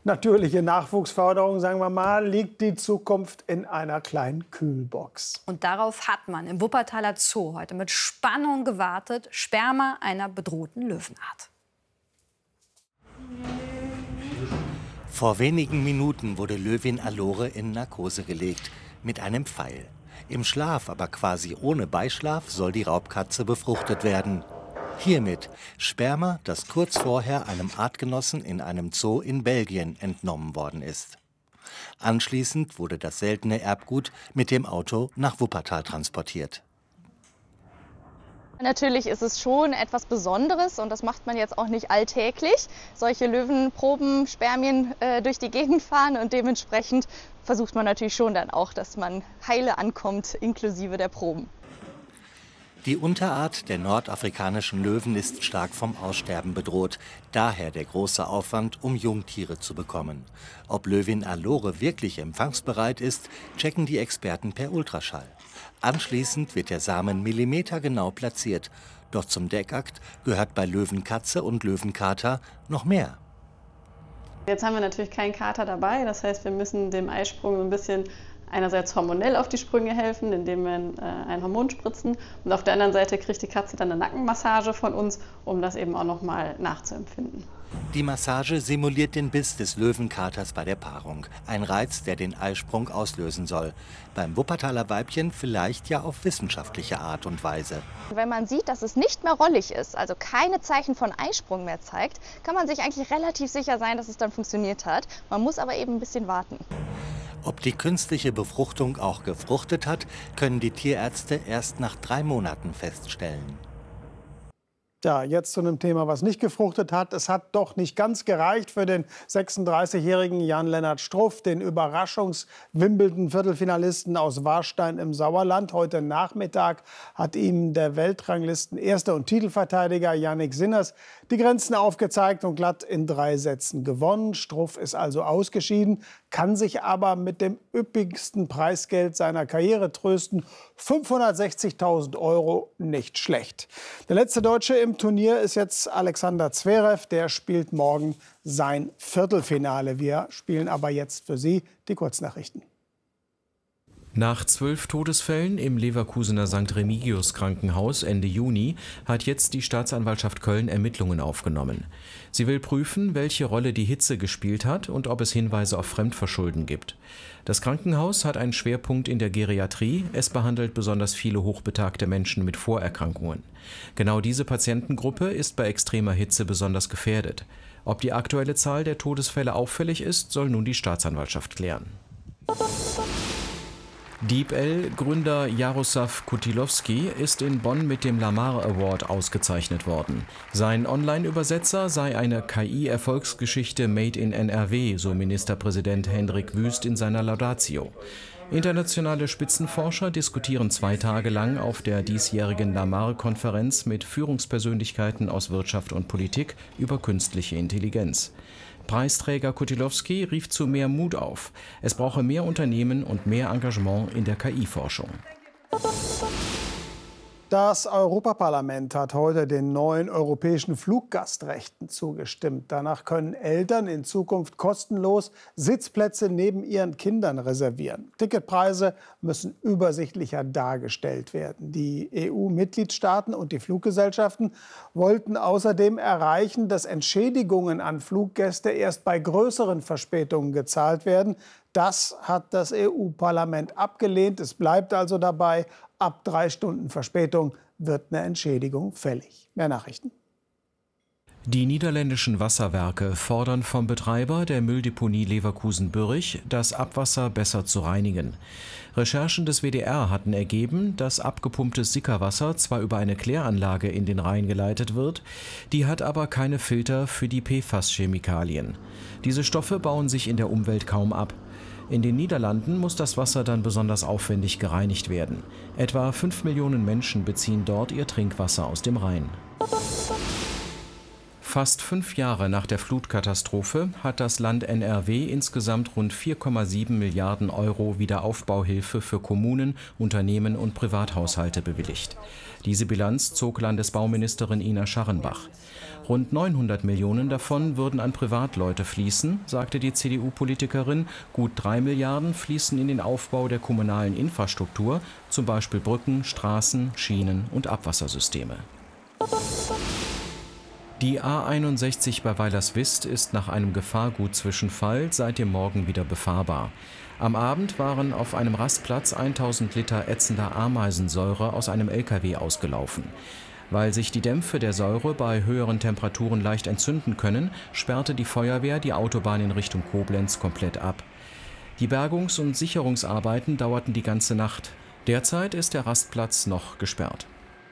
natürliche Nachwuchsförderung, sagen wir mal, liegt die Zukunft in einer kleinen Kühlbox. Und darauf hat man im Wuppertaler Zoo heute mit Spannung gewartet. Sperma einer bedrohten Löwenart. Vor wenigen Minuten wurde Löwin Allore in Narkose gelegt, mit einem Pfeil. Im Schlaf, aber quasi ohne Beischlaf, soll die Raubkatze befruchtet werden. Hiermit Sperma, das kurz vorher einem Artgenossen in einem Zoo in Belgien entnommen worden ist. Anschließend wurde das seltene Erbgut mit dem Auto nach Wuppertal transportiert. Natürlich ist es schon etwas Besonderes und das macht man jetzt auch nicht alltäglich. Solche Löwenproben, Spermien durch die Gegend fahren und dementsprechend versucht man natürlich schon dann auch, dass man heile ankommt, inklusive der Proben. Die Unterart der nordafrikanischen Löwen ist stark vom Aussterben bedroht. Daher der große Aufwand, um Jungtiere zu bekommen. Ob Löwin Allore wirklich empfangsbereit ist, checken die Experten per Ultraschall. Anschließend wird der Samen millimetergenau platziert. Doch zum Deckakt gehört bei Löwenkatze und Löwenkater noch mehr. Jetzt haben wir natürlich keinen Kater dabei. Das heißt, wir müssen dem Eisprung ein bisschen einerseits hormonell auf die Sprünge helfen, indem wir ein Hormon spritzen. Und auf der anderen Seite kriegt die Katze dann eine Nackenmassage von uns, um das eben auch noch mal nachzuempfinden. Die Massage simuliert den Biss des Löwenkaters bei der Paarung. Ein Reiz, der den Eisprung auslösen soll. Beim Wuppertaler Weibchen vielleicht ja auf wissenschaftliche Art und Weise. Wenn man sieht, dass es nicht mehr rollig ist, also keine Zeichen von Eisprung mehr zeigt, kann man sich eigentlich relativ sicher sein, dass es dann funktioniert hat. Man muss aber eben ein bisschen warten. Ob die künstliche Befruchtung auch gefruchtet hat, können die Tierärzte erst nach 3 Monaten feststellen. Ja, jetzt zu einem Thema, was nicht gefruchtet hat. Es hat doch nicht ganz gereicht für den 36-jährigen Jan-Lennart Struff, den Überraschungs-Wimbledon-Viertelfinalisten aus Warstein im Sauerland. Heute Nachmittag hat ihm der Weltranglisten-Erster und Titelverteidiger Jannik Sinners die Grenzen aufgezeigt und glatt in 3 Sätzen gewonnen. Struff ist also ausgeschieden, kann sich aber mit dem üppigsten Preisgeld seiner Karriere trösten. 560.000 €, nicht schlecht. Der letzte Deutsche im Turnier ist jetzt Alexander Zverev. Der spielt morgen sein Viertelfinale. Wir spielen aber jetzt für Sie die Kurznachrichten. Nach 12 Todesfällen im Leverkusener St. Remigius Krankenhaus Ende Juni hat jetzt die Staatsanwaltschaft Köln Ermittlungen aufgenommen. Sie will prüfen, welche Rolle die Hitze gespielt hat und ob es Hinweise auf Fremdverschulden gibt. Das Krankenhaus hat einen Schwerpunkt in der Geriatrie. Es behandelt besonders viele hochbetagte Menschen mit Vorerkrankungen. Genau diese Patientengruppe ist bei extremer Hitze besonders gefährdet. Ob die aktuelle Zahl der Todesfälle auffällig ist, soll nun die Staatsanwaltschaft klären. DeepL-Gründer Jaroslav Kutilowski ist in Bonn mit dem Lamar Award ausgezeichnet worden. Sein Online-Übersetzer sei eine KI-Erfolgsgeschichte made in NRW, so Ministerpräsident Hendrik Wüst in seiner Laudatio. Internationale Spitzenforscher diskutieren 2 Tage lang auf der diesjährigen Lamar-Konferenz mit Führungspersönlichkeiten aus Wirtschaft und Politik über künstliche Intelligenz. Preisträger Kutilowski rief zu mehr Mut auf. Es brauche mehr Unternehmen und mehr Engagement in der KI-Forschung. Das Europaparlament hat heute den neuen europäischen Fluggastrechten zugestimmt. Danach können Eltern in Zukunft kostenlos Sitzplätze neben ihren Kindern reservieren. Ticketpreise müssen übersichtlicher dargestellt werden. Die EU-Mitgliedstaaten und die Fluggesellschaften wollten außerdem erreichen, dass Entschädigungen an Fluggäste erst bei größeren Verspätungen gezahlt werden. Das hat das EU-Parlament abgelehnt. Es bleibt also dabei, ab 3 Stunden Verspätung wird eine Entschädigung fällig. Mehr Nachrichten. Die niederländischen Wasserwerke fordern vom Betreiber der Mülldeponie Leverkusen-Bürrich, das Abwasser besser zu reinigen. Recherchen des WDR hatten ergeben, dass abgepumptes Sickerwasser zwar über eine Kläranlage in den Rhein geleitet wird, die hat aber keine Filter für die PFAS-Chemikalien. Diese Stoffe bauen sich in der Umwelt kaum ab. In den Niederlanden muss das Wasser dann besonders aufwendig gereinigt werden. Etwa 5 Millionen Menschen beziehen dort ihr Trinkwasser aus dem Rhein. Fast 5 Jahre nach der Flutkatastrophe hat das Land NRW insgesamt rund 4,7 Milliarden Euro Wiederaufbauhilfe für Kommunen, Unternehmen und Privathaushalte bewilligt. Diese Bilanz zog Landesbauministerin Ina Scharrenbach. Rund 900 Millionen davon würden an Privatleute fließen, sagte die CDU-Politikerin. Gut 3 Milliarden fließen in den Aufbau der kommunalen Infrastruktur, zum Beispiel Brücken, Straßen, Schienen und Abwassersysteme. Die A61 bei Weilerswist ist nach einem Gefahrgutzwischenfall seit dem Morgen wieder befahrbar. Am Abend waren auf einem Rastplatz 1000 Liter ätzender Ameisensäure aus einem LKW ausgelaufen. Weil sich die Dämpfe der Säure bei höheren Temperaturen leicht entzünden können, sperrte die Feuerwehr die Autobahn in Richtung Koblenz komplett ab. Die Bergungs- und Sicherungsarbeiten dauerten die ganze Nacht. Derzeit ist der Rastplatz noch gesperrt.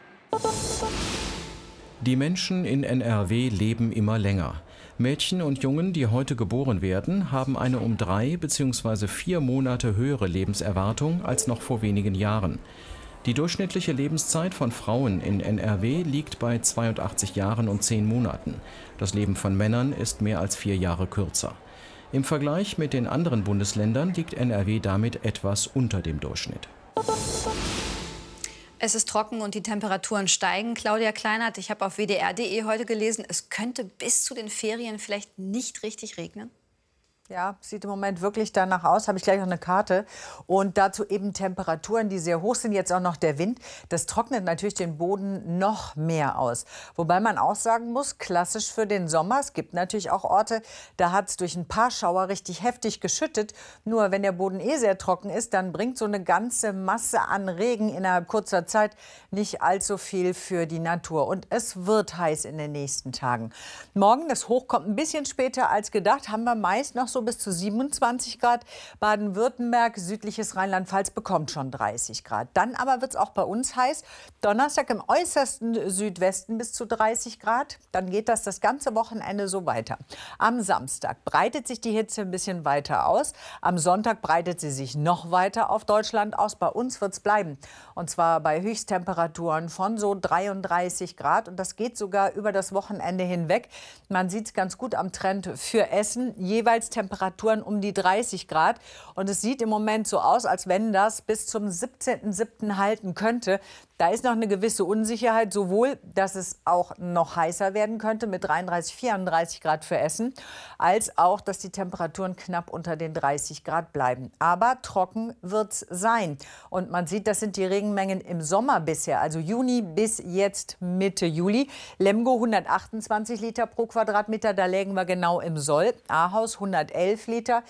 Die Menschen in NRW leben immer länger. Mädchen und Jungen, die heute geboren werden, haben eine um 3 bzw. 4 Monate höhere Lebenserwartung als noch vor wenigen Jahren. Die durchschnittliche Lebenszeit von Frauen in NRW liegt bei 82 Jahren und 10 Monaten. Das Leben von Männern ist mehr als 4 Jahre kürzer. Im Vergleich mit den anderen Bundesländern liegt NRW damit etwas unter dem Durchschnitt. Es ist trocken und die Temperaturen steigen. Claudia Kleinert, ich habe auf WDR.de heute gelesen, es könnte bis zu den Ferien vielleicht nicht richtig regnen. Ja, sieht im Moment wirklich danach aus. Habe ich gleich noch eine Karte. Und dazu eben Temperaturen, die sehr hoch sind. Jetzt auch noch der Wind. Das trocknet natürlich den Boden noch mehr aus. Wobei man auch sagen muss, klassisch für den Sommer. Es gibt natürlich auch Orte, da hat es durch ein paar Schauer richtig heftig geschüttet. Nur wenn der Boden sehr trocken ist, dann bringt so eine ganze Masse an Regen innerhalb kurzer Zeit nicht allzu viel für die Natur. Und es wird heiß in den nächsten Tagen. Morgen, das Hoch kommt ein bisschen später als gedacht, haben wir meist noch so bis zu 27 Grad. Baden-Württemberg, südliches Rheinland-Pfalz bekommt schon 30 Grad. Dann aber wird es auch bei uns heiß. Donnerstag im äußersten Südwesten bis zu 30 Grad. Dann geht das ganze Wochenende so weiter. Am Samstag breitet sich die Hitze ein bisschen weiter aus. Am Sonntag breitet sie sich noch weiter auf Deutschland aus. Bei uns wird es bleiben. Und zwar bei Höchsttemperaturen von so 33 Grad. Und das geht sogar über das Wochenende hinweg. Man sieht es ganz gut am Trend für Essen. Jeweils Temperaturen um die 30 Grad. Und es sieht im Moment so aus, als wenn das bis zum 17.07. halten könnte. Da ist noch eine gewisse Unsicherheit, sowohl, dass es auch noch heißer werden könnte mit 33, 34 Grad für Essen, als auch, dass die Temperaturen knapp unter den 30 Grad bleiben. Aber trocken wird es sein. Und man sieht, das sind die Regenmengen im Sommer bisher, also Juni bis jetzt Mitte Juli. Lemgo 128 Liter pro Quadratmeter, da lägen wir genau im Soll. Ahaus 111 Liter,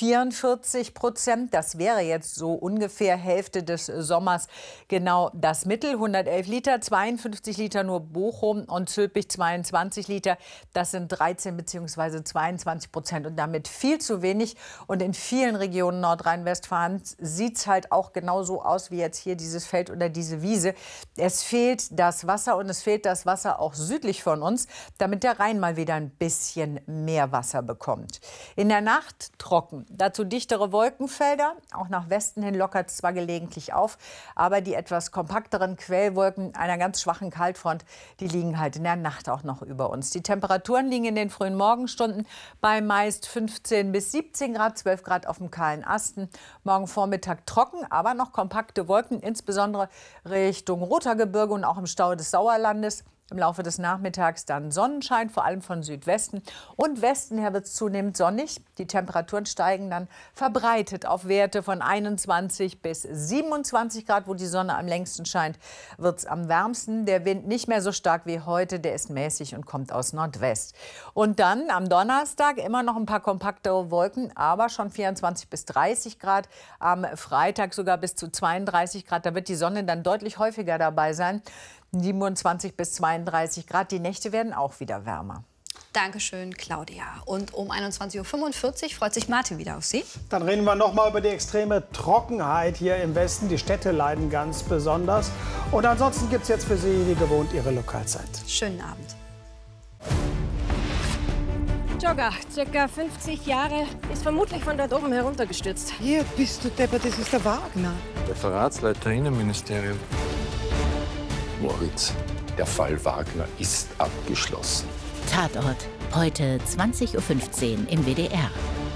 44%. Das wäre jetzt so ungefähr Hälfte des Sommers genau das Mittel. 111 Liter, 52 Liter nur Bochum und Zülpich 22 Liter. Das sind 13 bzw. 22%. Und damit viel zu wenig. Und in vielen Regionen Nordrhein-Westfalens sieht es halt auch genauso aus wie jetzt hier dieses Feld oder diese Wiese. Es fehlt das Wasser und es fehlt das Wasser auch südlich von uns, damit der Rhein mal wieder ein bisschen mehr Wasser bekommt. In der Nacht trocken. Dazu dichtere Wolkenfelder. Auch nach Westen hin lockert es zwar gelegentlich auf, aber die etwas kompakteren Quellwolken einer ganz schwachen Kaltfront, die liegen halt in der Nacht auch noch über uns. Die Temperaturen liegen in den frühen Morgenstunden bei meist 15 bis 17 Grad, 12 Grad auf dem kahlen Asten. Morgen Vormittag trocken, aber noch kompakte Wolken, insbesondere Richtung Rothaargebirge und auch im Stau des Sauerlandes. Im Laufe des Nachmittags dann Sonnenschein, vor allem von Südwesten. Und Westen her wird es zunehmend sonnig. Die Temperaturen steigen dann verbreitet auf Werte von 21 bis 27 Grad, wo die Sonne am längsten scheint, wird es am wärmsten. Der Wind nicht mehr so stark wie heute, der ist mäßig und kommt aus Nordwest. Und dann am Donnerstag immer noch ein paar kompaktere Wolken, aber schon 24 bis 30 Grad. Am Freitag sogar bis zu 32 Grad. Da wird die Sonne dann deutlich häufiger dabei sein. 27 bis 32 Grad. Die Nächte werden auch wieder wärmer. Dankeschön, Claudia. Und um 21:45 Uhr freut sich Martin wieder auf Sie. Dann reden wir noch mal über die extreme Trockenheit hier im Westen. Die Städte leiden ganz besonders. Und ansonsten gibt es jetzt für Sie wie gewohnt Ihre Lokalzeit. Schönen Abend. Jogger, circa 50 Jahre, ist vermutlich von dort oben heruntergestürzt. Hier bist du deppert, das ist der Wagner. Referatsleiter Innenministerium. Moritz, der Fall Wagner ist abgeschlossen. Tatort, heute 20:15 Uhr im WDR.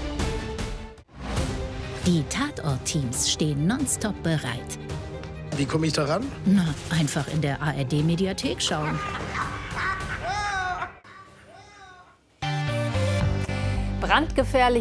Die Tatort-Teams stehen nonstop bereit. Wie komme ich da ran? Na, einfach in der ARD-Mediathek schauen. Brandgefährlich